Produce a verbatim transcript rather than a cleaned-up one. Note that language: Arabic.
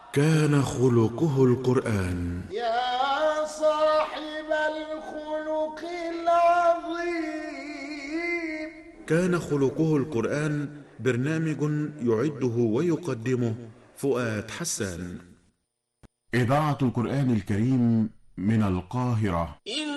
كان خلقه القرآن. يا صاحب الخلق العظيم. كان خلقه القرآن برنامج يعده ويقدمه فؤاد حسان. إذاعة القرآن الكريم من القاهرة.